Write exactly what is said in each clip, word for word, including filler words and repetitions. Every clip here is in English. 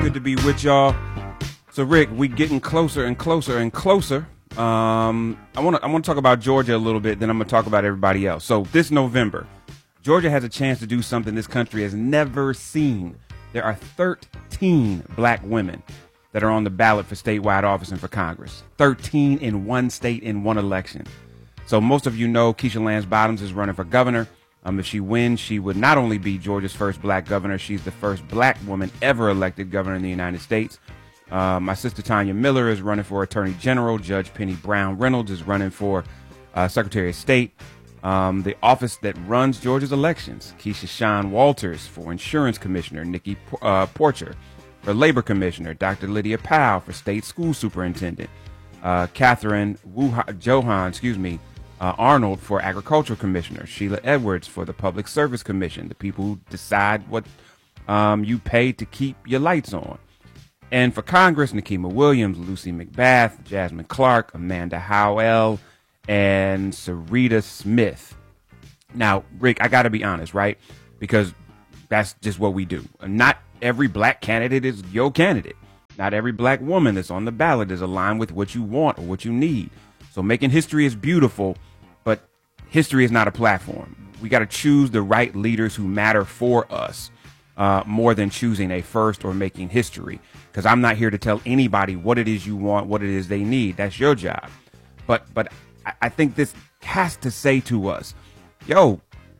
Good to be with y'all. So, Rick, we getting closer and closer and closer. Um, I want to I want to talk about Georgia a little bit, then I'm going to talk about everybody else. So this November, Georgia has a chance to do something this country has never seen. There are thirteen black women that are on the ballot for statewide office and for Congress. thirteen in one state in one election. So most of you know Keisha Lance Bottoms is running for governor. Um, if she wins, she would not only be Georgia's first black governor, she's the first black woman ever elected governor in the United States. Uh, my sister Tanya Miller is running for Attorney General. Judge Penny Brown Reynolds is running for uh, Secretary of State. Um, the office that runs Georgia's elections, Keisha Sean Walters for Insurance Commissioner. Nikki uh, Porcher for Labor Commissioner. Doctor Lydia Powell for State School Superintendent. Uh, Catherine Wuha- Johan, excuse me, uh, Arnold for Agricultural Commissioner. Sheila Edwards for the Public Service Commission, the people who decide what um, you pay to keep your lights on. And for Congress, Nikema Williams, Lucy McBath, Jasmine Clark, Amanda Howell, and Sarita Smith. Now, Rick, I got to be honest, right? Because that's just what we do. Not every black candidate is your candidate. Not every black woman that's on the ballot is aligned with what you want or what you need. So making history is beautiful, but history is not a platform. We got to choose the right leaders who matter for us uh, more than choosing a first or making history. Because I'm not here to tell anybody what it is you want, what it is they need. That's your job. But but I think this has to say to us, yo,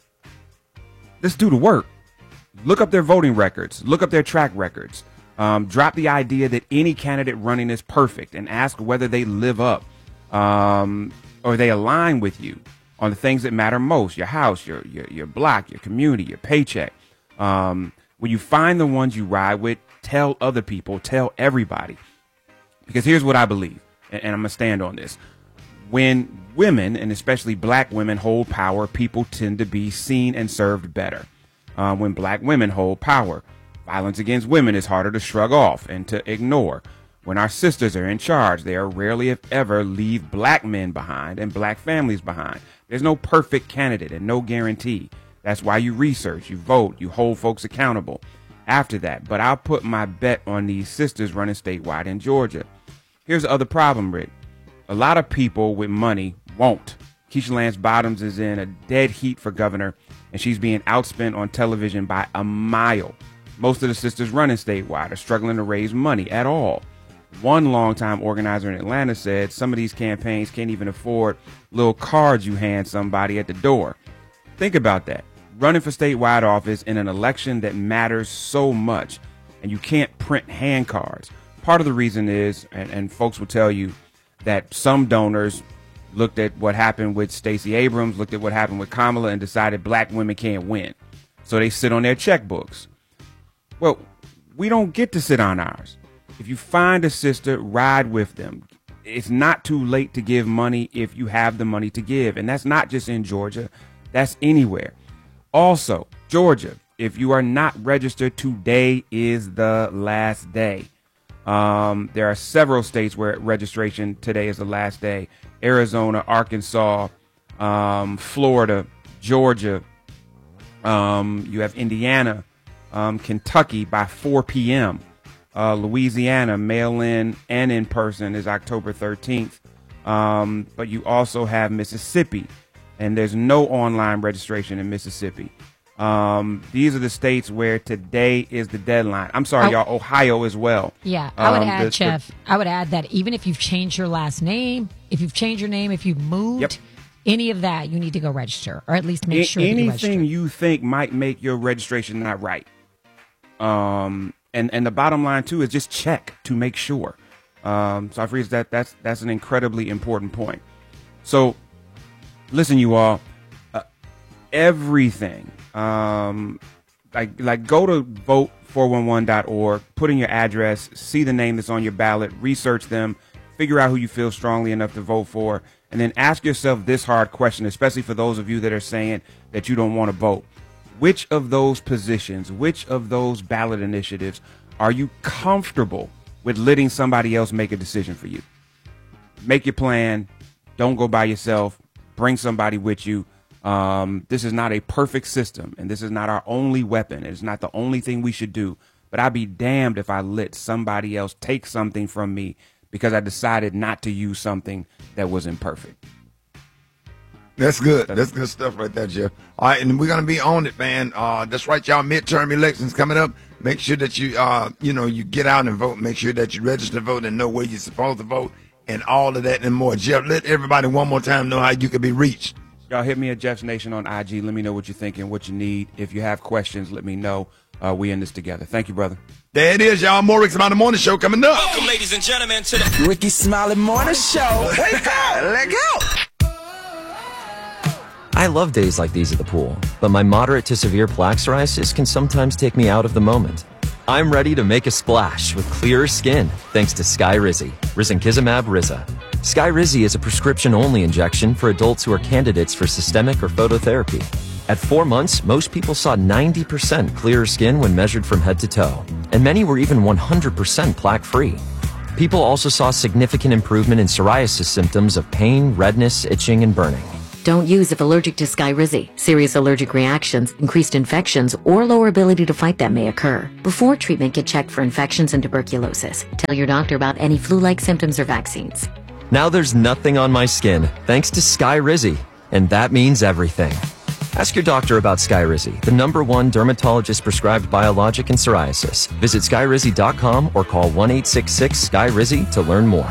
let's do the work. Look up their voting records. Look up their track records. Um, drop the idea that any candidate running is perfect and ask whether they live up um, or they align with you on the things that matter most. Your house, your your, your block, your community, your paycheck. Um, when you find the ones you ride with, tell other people, tell everybody. Because here's what I believe, and, and I'm going to stand on this. When women, and especially black women, hold power, people tend to be seen and served better. Uh, when black women hold power, violence against women is harder to shrug off and to ignore. When our sisters are in charge, they are rarely, if ever, leave black men behind and black families behind. There's no perfect candidate and no guarantee. That's why you research, you vote, you hold folks accountable after that. But I'll put my bet on these sisters running statewide in Georgia. Here's the other problem, Rick. A lot of people with money won't. Keisha Lance Bottoms is in a dead heat for governor, and she's being outspent on television by a mile. Most of the sisters running statewide are struggling to raise money at all. One longtime organizer in Atlanta said some of these campaigns can't even afford little cards you hand somebody at the door. Think about that. Running for statewide office in an election that matters so much, and you can't print hand cards. Part of the reason is, and, and folks will tell you, that some donors looked at what happened with Stacey Abrams, looked at what happened with Kamala, and decided black women can't win. So they sit on their checkbooks. Well, we don't get to sit on ours. If you find a sister, ride with them. It's not too late to give money if you have the money to give. And that's not just in Georgia. That's anywhere. Also, Georgia, if you are not registered, today is the last day. Um, there are several states where registration today is the last day. Arizona, Arkansas, um, Florida, Georgia. Um, you have Indiana, um, Kentucky by four p.m. Uh, Louisiana, mail-in and in person is October thirteenth. Um, but you also have Mississippi, and there's no online registration in Mississippi. Um, these are the states where today is the deadline. I'm sorry, I, y'all, Ohio as well. Yeah, I would um, add, the, Chef, the, I would add that even if you've changed your last name, if you've changed your name, if you've moved, yep. any of that, you need to go register, or at least make a- sure that you register. Anything you think might make your registration not right. Um, and, and the bottom line, too, is just check to make sure. Um, so I feel that that's, that's an incredibly important point. So listen, you all, uh, everything. Um, like, like go to vote four one one dot org, put in your address, see the name that's on your ballot, research them, figure out who you feel strongly enough to vote for, and then ask yourself this hard question, especially for those of you that are saying that you don't want to vote. Which of those positions, which of those ballot initiatives are you comfortable with letting somebody else make a decision for you? Make your plan. Don't go by yourself. Bring somebody with you. Um, this is not a perfect system, and this is not our only weapon. It's not the only thing we should do. But but I'd be damned if I let somebody else take something from me because I decided not to use something that was imperfect. That's good. That's good stuff right there, Jeff. All right, and we're gonna be on it, man. Uh, that's right, y'all. Midterm elections coming up. Make sure that you, uh, you know, you get out and vote. Make sure that you register to vote and know where you're supposed to vote, and all of that and more. Jeff, let everybody one more time know how you can be reached. Y'all hit me at Jeff's Nation on I G. Let me know what you're thinking, what you need. If you have questions, let me know. Uh, we in this together. Thank you, brother. There it is, y'all. More Rick Smiley Morning Show coming up. Welcome, ladies and gentlemen, to the Ricky Smiley Morning Show. Wake up, let go. I love days like these at the pool, but my moderate to severe plaque psoriasis can sometimes take me out of the moment. I'm ready to make a splash with clearer skin thanks to Skyrizi, Risankizumab Riza. Skyrizi is a prescription-only injection for adults who are candidates for systemic or phototherapy. At four months, most people saw ninety percent clearer skin when measured from head to toe, and many were even one hundred percent plaque-free. People also saw significant improvement in psoriasis symptoms of pain, redness, itching, and burning. Don't use if allergic to Skyrizi. Serious allergic reactions, increased infections, or lower ability to fight them may occur. Before treatment, get checked for infections and tuberculosis. Tell your doctor about any flu-like symptoms or vaccines. Now there's nothing on my skin thanks to Skyrizi, and that means everything. Ask your doctor about Skyrizi, the number one dermatologist-prescribed biologic in psoriasis. Visit Skyrizi dot com or call one eight six six S K Y R I Z Y to learn more.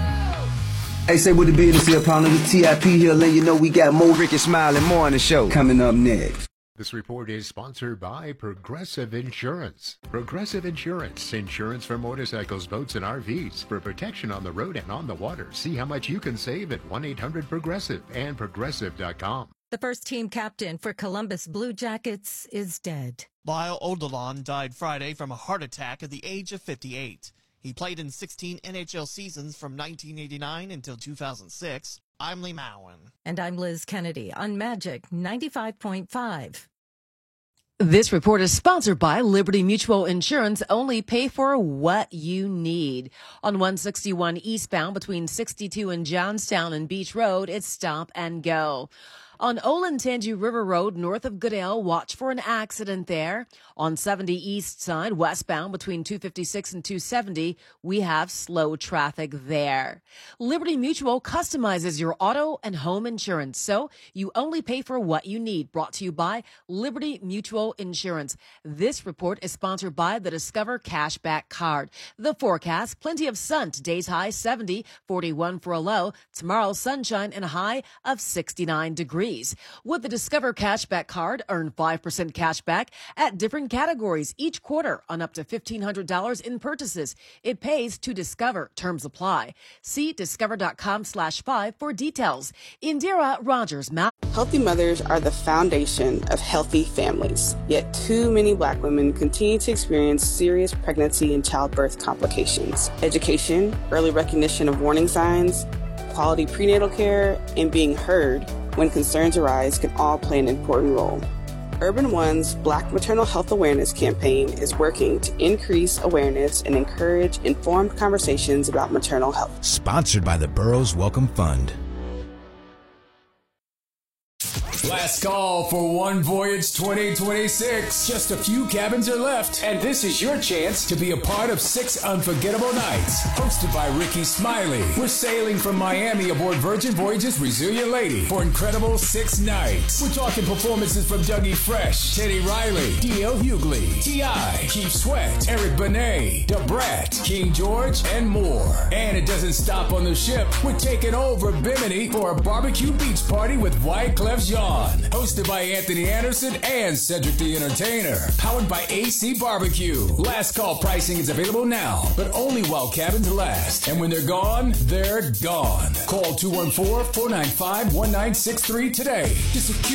Hey, say what the business here, pound of the T I P here, letting you know we got more Ricky Smiley Morning Show coming up next. This report is sponsored by Progressive Insurance. Progressive Insurance. Insurance for motorcycles, boats, and R Vs. For protection on the road and on the water. See how much you can save at one eight hundred progressive and progressive dot com. The first team captain for Columbus Blue Jackets is dead. Lyle Odilon died Friday from a heart attack at the age of fifty-eight. He played in sixteen N H L seasons from nineteen eighty-nine until two thousand six. I'm Lee Mowen. And I'm Liz Kennedy on Magic ninety-five point five. This report is sponsored by Liberty Mutual Insurance. Only pay for what you need. On one sixty-one eastbound between sixty-two and Johnstown and Beach Road, it's stop and go. On Olentangy River Road, north of Goodale, watch for an accident there. On seventy East Side, westbound between two fifty-six and two seventy, we have slow traffic there. Liberty Mutual customizes your auto and home insurance, so you only pay for what you need. Brought to you by Liberty Mutual Insurance. This report is sponsored by the Discover Cashback Card. The forecast, plenty of sun, today's high seventy, forty-one for a low. Tomorrow, sunshine and a high of sixty-nine degrees. With the Discover Cashback Card, earn five percent cash back at different categories each quarter on up to fifteen hundred dollars in purchases. It pays to Discover. Terms apply. See discover.com slash five for details. Indira Rogers. Healthy mothers are the foundation of healthy families. Yet too many Black women continue to experience serious pregnancy and childbirth complications. Education, early recognition of warning signs, quality prenatal care, and being heard when concerns arise can all play an important role. Urban One's Black Maternal Health Awareness campaign is working to increase awareness and encourage informed conversations about maternal health. Sponsored by the Burroughs Welcome Fund. Last call for One Voyage twenty twenty-six. Just a few cabins are left, and this is your chance to be a part of six unforgettable nights. Hosted by Ricky Smiley. We're sailing from Miami aboard Virgin Voyages Resilient Lady for incredible six nights. We're talking performances from Dougie Fresh, Teddy Riley, D L Hughley, T I, Keith Sweat, Eric Benet, Da Brat, King George, and more. And it doesn't stop on the ship. We're taking over Bimini for a barbecue beach party with Wyclef Jean. Hosted by Anthony Anderson and Cedric the Entertainer. Powered by A C Barbecue. Last call pricing is available now, but only while cabins last. And when they're gone, they're gone. Call two one four, four nine five, one nine six three today to secure